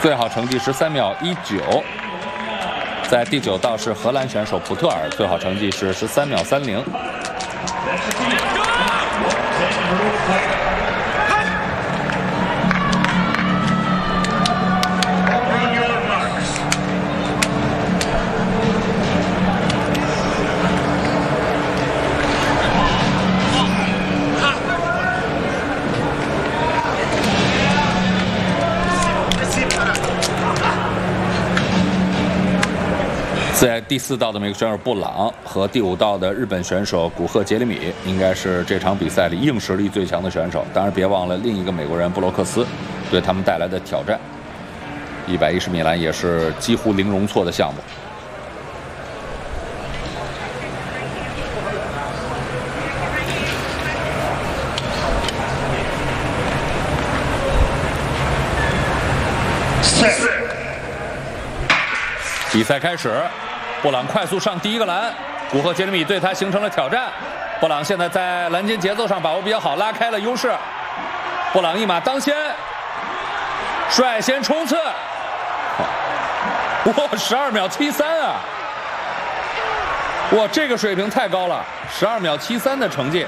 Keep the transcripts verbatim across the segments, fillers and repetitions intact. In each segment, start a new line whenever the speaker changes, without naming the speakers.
最好成绩十三秒一九。在第九道是荷兰选手普特尔，最好成绩是十三秒三零。在第四道的美国选手布朗和第五道的日本选手古贺杰里米，应该是这场比赛里硬实力最强的选手。当然，别忘了另一个美国人布洛克斯对他们带来的挑战。一百一十米栏也是几乎零容错的项目。比赛开始。布朗快速上第一个篮，古贺杰里米对他形成了挑战。布朗现在在篮间节奏上把握比较好，拉开了优势。布朗一马当先，率先冲刺。哇，十二秒七三啊！哇，这个水平太高了，十二秒七三的成绩。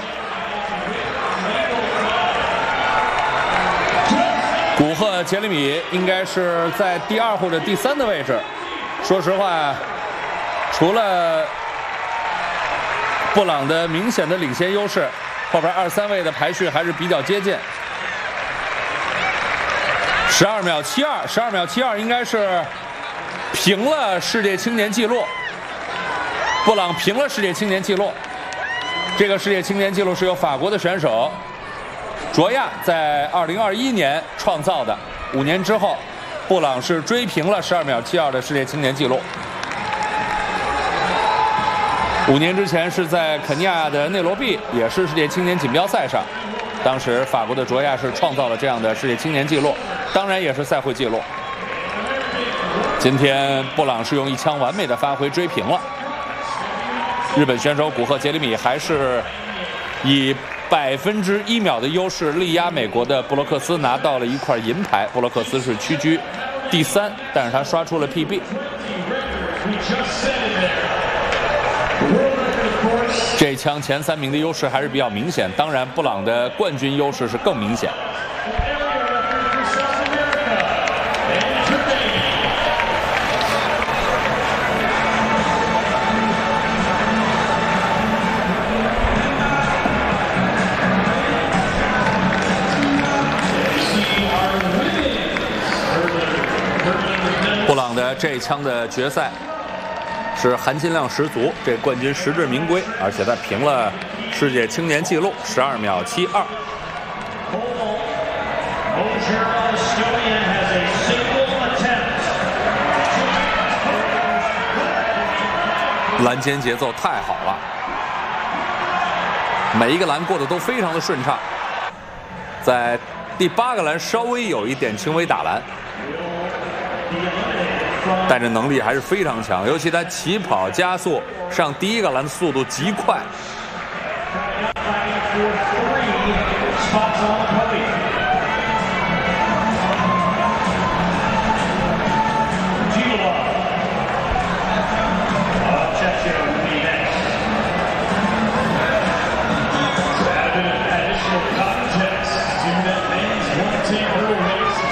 古贺杰里米应该是在第二或者第三的位置。说实话。除了布朗的明显的领先优势，后边二三位的排序还是比较接近。十二秒七二，十二秒七二应该是平了世界青年纪录。布朗平了世界青年纪录，这个世界青年纪录是由法国的选手卓亚在二零二一年创造的。五年之后，布朗是追平了十二秒七二的世界青年纪录。五年之前是在肯尼亚的内罗毕，也是世界青年锦标赛上，当时法国的卓亚是创造了这样的世界青年纪录，当然也是赛会纪录。今天布朗是用一枪完美的发挥追平了。日本选手古贺杰里米还是以百分之一秒的优势力压美国的布洛克斯，拿到了一块银牌。布洛克斯是屈居第三，但是他刷出了 P B。这一枪前三名的优势还是比较明显，当然布朗的冠军优势是更明显。布朗的这一枪的决赛是含金量十足，这冠军实至名归，而且他平了世界青年纪录十二秒七二。篮间节奏太好了，每一个篮过得都非常的顺畅，在第八个篮稍微有一点轻微打篮。但这能力还是非常强，尤其他起跑加速上第一个篮的速度极快。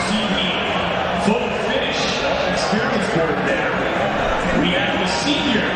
We have the senior